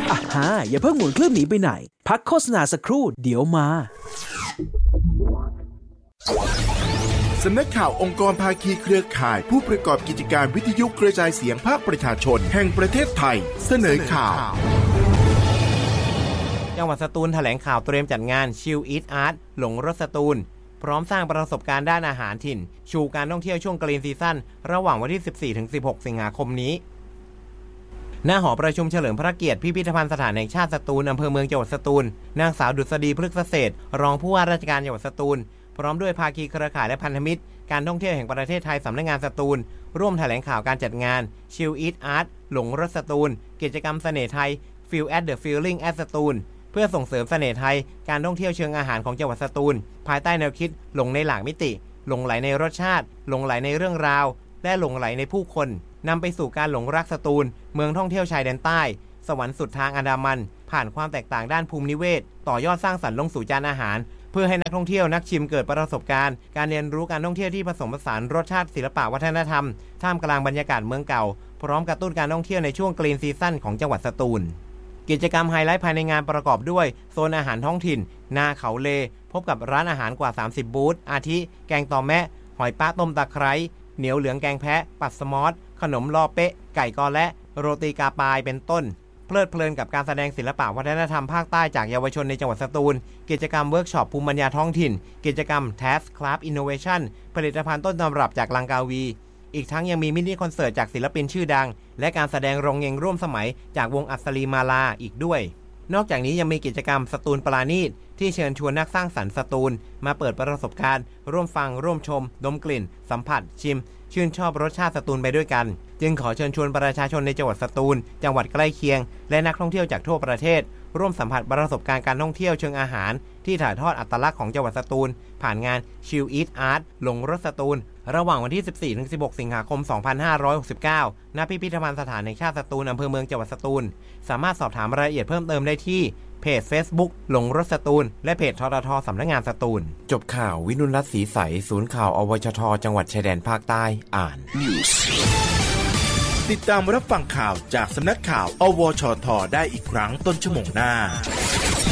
อย่าเพิ่งหมุนเครื่องหนีไปไหนพักโฆษณาสักครู่เดี๋ยวมาสำนักข่าวองค์กรภาคีเครือข่ายผู้ประกอบกิจการวิทยุกระจายเสียงภาคประชาชนแห่งประเทศไทยเสนอข่าวจังหวัดสตูลแถลงข่าวเตรียมจัดงาน Chill Eat Art หลงรสสตูลพร้อมสร้างประสบการณ์ด้านอาหารถิ่นชูการท่องเที่ยวช่วงกรีนซีซั่นระหว่างวันที่ 14-16 สิงหาคมนี้ณหอประชุมเฉลิมพระเกียรติพิพิธภัณฑ์สถานแห่งชาติสตูลอำเภอเมืองจังหวัดสตูลนางสาวดุษฎีพฤกษเศรษฐ์รองผู้ว่าราชการจังหวัดสตูลพร้อมด้วยภาคีเครือข่ายและพันธมิตรการท่องเที่ยวแห่งประเทศไทยสำนักงานสตูลร่วมแถลงข่าวการจัดงาน Chill Eat Art หลงรสสตูลกิจกรรมเสน่ห์ไทย Feel at the Feeling at สตูลเพื่อส่งเสริมเสน่ห์ไทยการท่องเที่ยวเชิงอาหารของจังหวัดสตูลภายใต้แนวคิดหลงในหลากมิติหลงไหลในรสชาติหลงไหลในเรื่องราวและหลงไหลในผู้คนนำไปสู่การหลงรักสตูลเมืองท่องเที่ยวชายแดนใต้สวรรค์สุดทางอันดามันผ่านความแตกต่างด้านภูมินิเวศต่อยอดสร้างสรรค์ลงสู่จานอาหารเพื่อให้นักท่องเที่ยวนักชิมเกิดประสบการณ์การเรียนรู้การท่องเที่ยวที่ผสมผสานรสชาติศิลปะวัฒนธรรมท่ามกลางบรรยากาศเมืองเก่าพร้อมกระตุ้นการท่องเที่ยวในช่วงกรีนซีซั่นของจังหวัดสตูลกิจกรรมไฮไลท์ภายในงานประกอบด้วยโซนอาหารท้องถิ่นนาเขาเลพบกับร้านอาหารกว่า30บูธอาทิแกงตอแมะหอยป้าต้มตะไคร้เหนียวเหลืองแกงแพะปัดสมอสขนมลอเป๊ะไก่กอและโรตีกาปายเป็นต้นเพลิดเพลินกับการแสดงศิลปะวัฒนธรรมภาคใต้จากเยาวชนในจังหวัดสตูลกิจกรรมเวิร์กช็อปภูมิปัญญาท้องถิ่นกิจกรรม Task Club Innovation ผลิตภัณฑ์ต้นตำรับจากลังกาวีอีกทั้งยังมีมินิคอนเสิร์ตจากศิลปินชื่อดังและการแสดงโรงเย็นร่วมสมัยจากวงอัศรีมาลาอีกด้วยนอกจากนี้ยังมีกิจกรรมสตูลปราณีตที่เชิญชวนนักสร้างสรรค์สตูลมาเปิดประสบการณ์ร่วมฟังร่วมชมดมกลิ่นสัมผัสชิมชื่นชอบรสชาติสตูลไปด้วยกันจึงขอเชิญชวนประชาชนในจังหวัดสตูลจังหวัดใกล้เคียงและนักท่องเที่ยวจากทั่วประเทศร่วมสัมผัสประสบการณ์การท่องเที่ยวเชิงอาหารที่ถ่ายทอดอัตลักษณ์ของจังหวัดสตูลผ่านงาน Chill Eat Art หลงรสสตูลระหว่างวันที่ 14-16 สิงหาคม 2569 ณ พิพิธภัณฑ์สถานแห่งชาติสตูลอำเภอเมืองจังหวัดสตูลสามารถสอบถามรายละเอียดเพิ่มเติมได้ที่เพจ Facebook หลงรสสตูลและเพจททท.สำนักงานสตูลจบข่าววินุรัตน์ศรีใสศูนย์ข่าวอวชท.จังหวัดชายแดนภาคใต้อ่าน News ติดตามรับฟังข่าวจากสำนักข่าวอวชท.ได้อีกครั้งต้นชั่วโมงหน้า